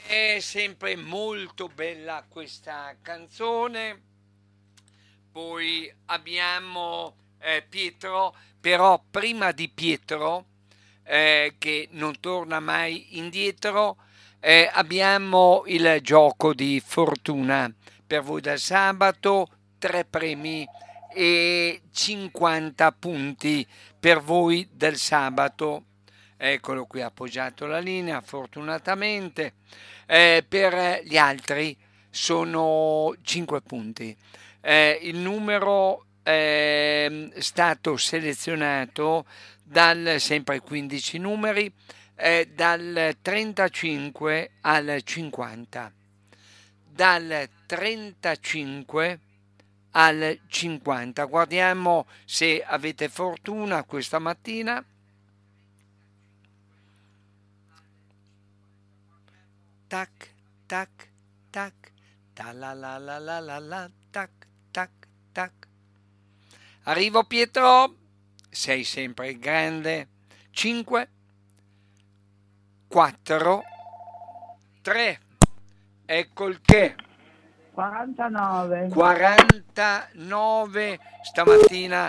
È sempre molto bella questa canzone. Poi abbiamo Pietro, però prima di Pietro, che non torna mai indietro, abbiamo il gioco di fortuna per voi del sabato, 3 premi e 50 punti per voi del sabato. Eccolo qui appoggiato la linea, fortunatamente. Per gli altri sono 5 punti. Il numero è stato selezionato dal sempre 15 numeri, dal 35 al 50. Dal 35 al 50. Guardiamo se avete fortuna questa mattina. Tac, tac, tac, ta la la la la la la, tac, tac, tac. Arrivo Pietro, sei sempre grande. 5, 4, 3. Ecco il che. 49. 49 stamattina